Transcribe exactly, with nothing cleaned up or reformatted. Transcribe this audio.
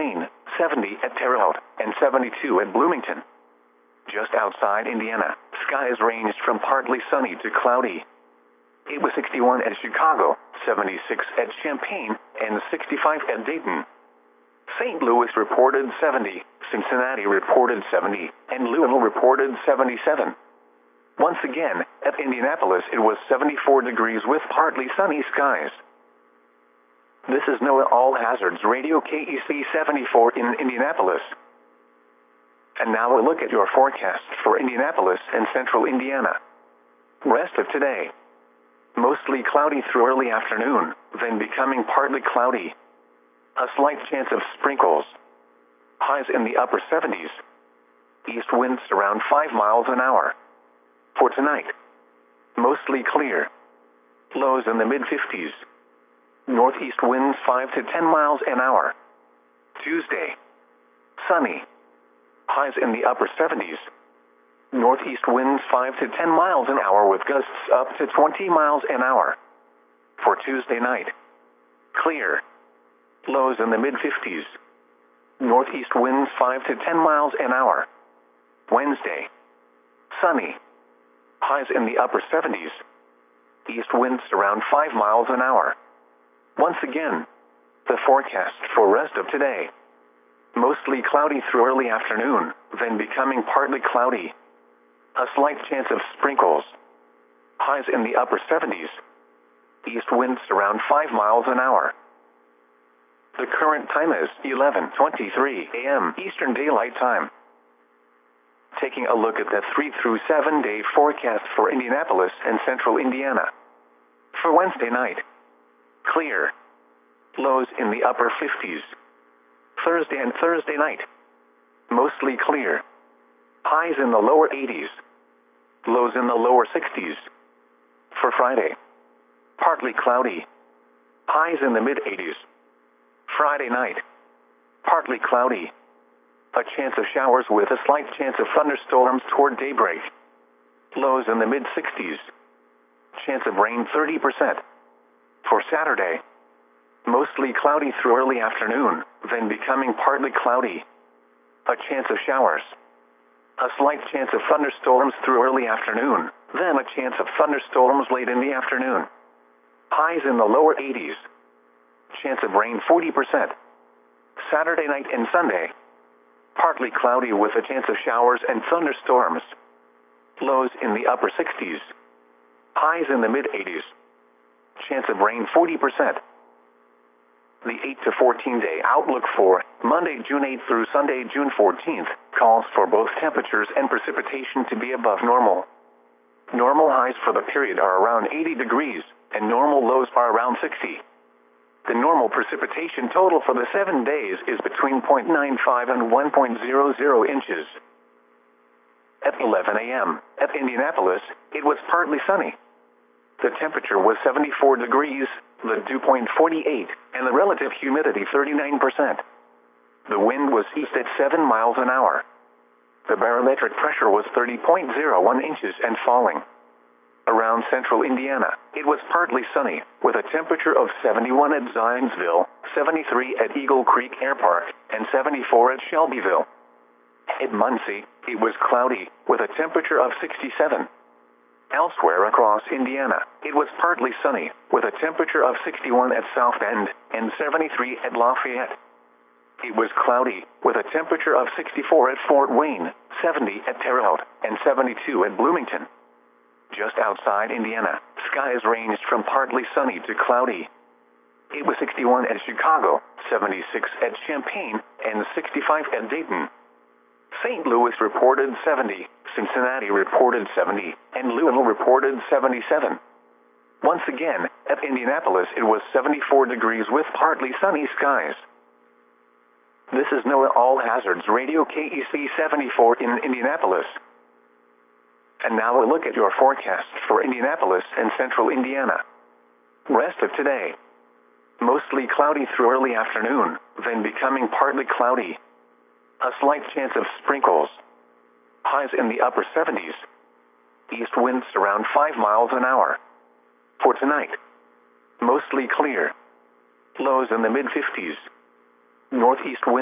Wayne, seventy at Terre Haute, and seventy-two at Bloomington. Just outside Indiana, skies ranged from partly sunny to cloudy. It was sixty-one at Chicago, seventy-six at Champaign, and sixty-five at Dayton. Saint Louis reported seventy, Cincinnati reported seventy, and Louisville reported seventy-seven. Once again, at Indianapolis it was seventy-four degrees with partly sunny skies. This is NOAA All Hazards Radio K E C seventy-four in Indianapolis. And now a look at your forecast for Indianapolis and central Indiana. Rest of today. Mostly cloudy through early afternoon, then becoming partly cloudy. A slight chance of sprinkles. Highs in the upper seventies. East winds around five miles an hour. For tonight, mostly clear. Lows in the mid-fifties. Northeast winds five to ten miles an hour. Tuesday, sunny. Highs in the upper seventies. Northeast winds five to ten miles an hour with gusts up to twenty miles an hour. For Tuesday night, clear. Lows in the mid-fifties. Northeast winds five to ten miles an hour. Wednesday, sunny. Highs in the upper seventies. East winds around five miles an hour. Once again, the forecast for rest of today. Mostly cloudy through early afternoon, then becoming partly cloudy. A slight chance of sprinkles. Highs in the upper seventies. East winds around five miles an hour. The current time is eleven twenty-three a m Eastern Daylight Time. Taking a look at the three through seven day forecast for Indianapolis and central Indiana. For Wednesday night, clear. Lows in the upper fifties. Thursday and Thursday night, mostly clear. Highs in the lower eighties. Lows in the lower sixties. For Friday, partly cloudy. Highs in the mid-eighties. Friday night, partly cloudy. A chance of showers with a slight chance of thunderstorms toward daybreak. Lows in the mid-sixties. Chance of rain thirty percent. For Saturday, mostly cloudy through early afternoon, then becoming partly cloudy. A chance of showers. A slight chance of thunderstorms through early afternoon, then a chance of thunderstorms late in the afternoon. Highs in the lower eighties. Chance of rain forty percent. Saturday night and Sunday, partly cloudy with a chance of showers and thunderstorms. Lows in the upper sixties. Highs in the mid-eighties. Chance of rain forty percent. The eight to fourteen day outlook for Monday, June eighth through Sunday, June fourteenth, calls for both temperatures and precipitation to be above normal. Normal highs for the period are around eighty degrees, and normal lows are around sixty. The normal precipitation total for the seven days is between zero point nine five and one point zero zero inches. At eleven a m at Indianapolis, it was partly sunny. The temperature was seventy-four degrees, the dew point forty-eight, and the relative humidity thirty-nine percent. The wind was east at seven miles an hour. The barometric pressure was thirty point zero one inches and falling. Around central Indiana, it was partly sunny, with a temperature of seventy-one at Zionsville, seventy-three at Eagle Creek Air Park, and seventy-four at Shelbyville. At Muncie, it was cloudy, with a temperature of sixty-seven. Elsewhere across Indiana, it was partly sunny, with a temperature of sixty-one at South Bend and seventy-three at Lafayette. It was cloudy, with a temperature of sixty-four at Fort Wayne, seventy at Terre Haute, and seventy-two at Bloomington. Just outside Indiana, skies ranged from partly sunny to cloudy. It was sixty-one at Chicago, seventy-six at Champaign, and sixty-five at Dayton. Saint Louis reported seventy, Cincinnati reported seventy, and Louisville reported seventy-seven. Once again, at Indianapolis it was seventy-four degrees with partly sunny skies. This is NOAA All Hazards Radio K E C seventy-four in Indianapolis. And now a look at your forecast for Indianapolis and central Indiana. Rest of today. Mostly cloudy through early afternoon, then becoming partly cloudy. A slight chance of sprinkles. Highs in the upper seventies. East winds around five miles an hour. For tonight, mostly clear. Lows in the mid-fifties. Northeast winds